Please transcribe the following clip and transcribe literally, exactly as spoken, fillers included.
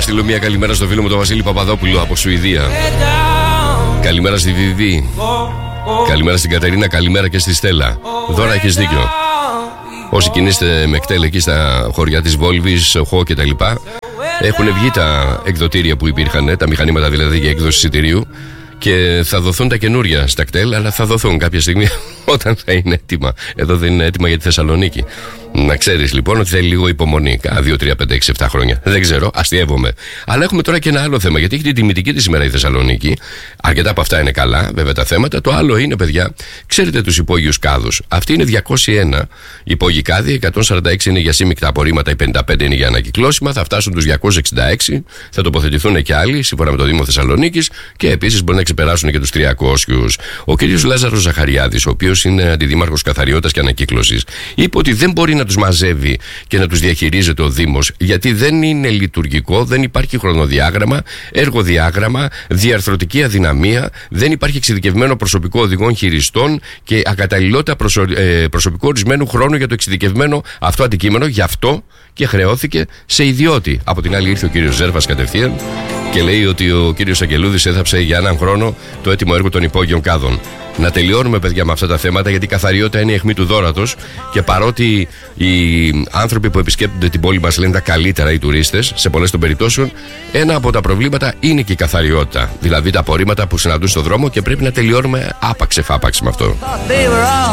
στείλω μια καλημέρα στο φίλο μου τον Βασίλη Παπαδόπουλο από Σουηδία. Καλημέρα στη Βιβί. Καλημέρα στην Κατερίνα, καλημέρα και στη Στέλλα. Δώρα, έχεις δίκιο. Όσοι κινείστε με κτέλ εκεί στα χωριά της Βόλβης, Οχώ και τα λοιπά, έχουν βγει τα εκδοτήρια που υπήρχαν, τα μηχανήματα δηλαδή για έκδοση εισιτηρίου, και θα δοθούν τα καινούρια στα κτέλ, αλλά θα δοθούν κάποια στιγμή όταν θα είναι έτοιμα. Εδώ δεν είναι έτοιμα για τη Θεσσαλονίκη. Να ξέρεις λοιπόν ότι θέλει λίγο υπομονή. Κάνα δύο, τρία, πέντε, έξι, επτά χρόνια. Δεν ξέρω, αστειεύομαι. Αλλά έχουμε τώρα και ένα άλλο θέμα. Γιατί έχει την τιμητική τη ημέρα η Θεσσαλονίκη. Αρκετά από αυτά είναι καλά, βέβαια τα θέματα. Το άλλο είναι, παιδιά, ξέρετε τους υπόγειους κάδους. Αυτή είναι διακόσια ένα υπόγειοι κάδοι. εκατόν σαράντα έξι είναι για σύμμικτα απορρίμματα. Οι πενήντα πέντε είναι για ανακυκλώσιμα. Θα φτάσουν τους διακόσια εξήντα έξι. Θα τοποθετηθούν και άλλοι σύμφωνα με το Δήμο Θεσσαλονίκης. Και επίσης μπορεί να ξεπεράσουν και τους τριακόσιους. Ο κ. Λάζαρος Ζαχαριάδης, ο οποίος είναι αντιδήμαρχος καθαριότητας και ανακύκλωσης, είπε ότι δεν μπορεί να τους μαζεύει και να τους διαχειρίζεται ο Δήμος, γιατί δεν είναι λειτουργικό, δεν υπάρχει χρονοδιάγραμμα, έργοδιάγραμμα, διαρθρωτική αδυναμία, δεν υπάρχει εξειδικευμένο προσωπικό οδηγών χειριστών και ακαταλληλότητα προσω... ε, προσωπικού ορισμένου χρόνου για το εξειδικευμένο αυτό αντικείμενο. Γι' αυτό και χρεώθηκε σε ιδιώτη. Από την άλλη ήρθε ο κύριος Ζέρβας κατευθείαν και λέει ότι ο κύριος Αγγελούδης έθαψε για έναν χρόνο το έτοιμο έργο των υπόγειων κάδων. Να τελειώνουμε, παιδιά, με αυτά τα θέματα, γιατί η καθαριότητα είναι η αιχμή του δώρατος. Και παρότι οι άνθρωποι που επισκέπτονται την πόλη μας λένε τα καλύτερα, οι τουρίστες, σε πολλές των περιπτώσεων, ένα από τα προβλήματα είναι και η καθαριότητα. Δηλαδή τα απορρίμματα που συναντούν στον δρόμο, και πρέπει να τελειώνουμε άπαξ εφάπαξ με αυτό.